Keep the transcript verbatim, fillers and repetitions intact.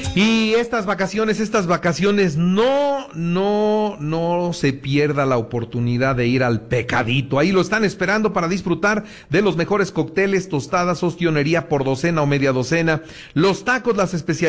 Y estas vacaciones, estas vacaciones, no, no, no se pierda la oportunidad de ir al Pecadito. Ahí lo están esperando para disfrutar de los mejores cócteles, tostadas, ostionería por docena o media docena, los tacos, las especialidades